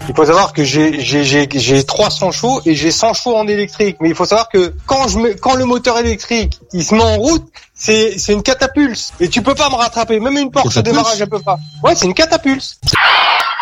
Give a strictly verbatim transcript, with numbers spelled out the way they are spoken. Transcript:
Il faut savoir que j'ai j'ai j'ai j'ai trois cents chevaux et j'ai cent chevaux en électrique. Mais il faut savoir que quand je mets, quand le moteur électrique il se met en route, c'est c'est une catapulse. Et tu peux pas me rattraper. Même une Porsche au démarrage, elle peut pas. Ouais, c'est une catapulse.